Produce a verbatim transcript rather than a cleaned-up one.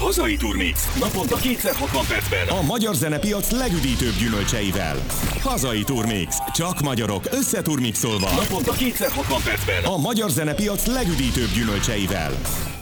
Hazai Turmix. Naponta kétszer hatvan percben. A magyar zenepiac legüdítőbb gyümölcseivel. Hazai Turmix. Csak magyarok összeturmixolva. Naponta kétszer hatvan percben. A magyar zenepiac legüdítőbb gyümölcseivel.